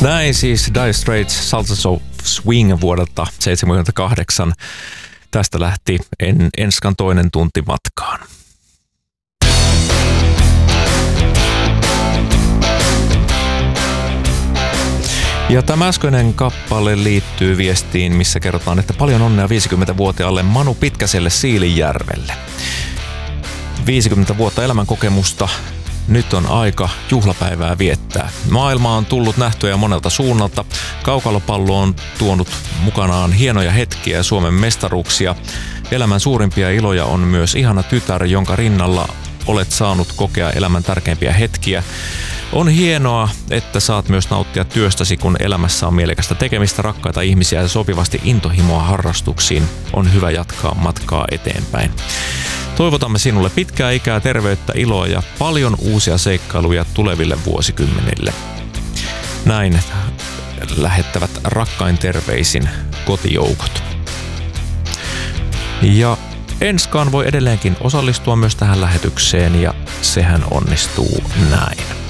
Näin siis Dire Straits Sultans of Swing vuodelta 1978. Tästä lähti Enskan toinen tunti matkaan. Ja tämä äskeinen kappale liittyy viestiin, missä kerrotaan, että paljon onnea 50-vuotiaalle Manu Pitkäselle Siilinjärvelle. 50 vuotta elämänkokemusta. Nyt on aika juhlapäivää viettää. Maailma on tullut nähtyä monelta suunnalta. Kaukalopallo on tuonut mukanaan hienoja hetkiä ja Suomen mestaruuksia. Elämän suurimpia iloja on myös ihana tytär, jonka rinnalla olet saanut kokea elämän tärkeimpiä hetkiä. On hienoa, että saat myös nauttia työstäsi, kun elämässä on mielekästä tekemistä, rakkaita ihmisiä ja sopivasti intohimoa harrastuksiin. On hyvä jatkaa matkaa eteenpäin. Toivotamme sinulle pitkää ikää, terveyttä, iloa ja paljon uusia seikkailuja tuleville vuosikymmenille. Näin lähettävät rakkain terveisin kotijoukot. Ja Enskaan voi edelleenkin osallistua myös tähän lähetykseen ja sehän onnistuu näin.